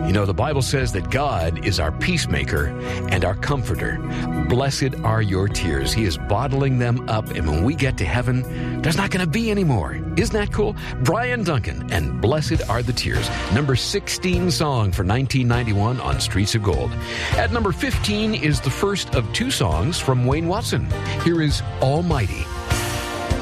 You know, the Bible says that God is our peacemaker and our comforter. Blessed are your tears. He is bottling them up, and when we get to heaven, there's not going to be any more. Isn't that cool? Brian Duncan and Blessed Are the Tears, number 16 song for 1991 on Streets of Gold. At number 15 is the first of two songs from Wayne Watson. Here is Almighty.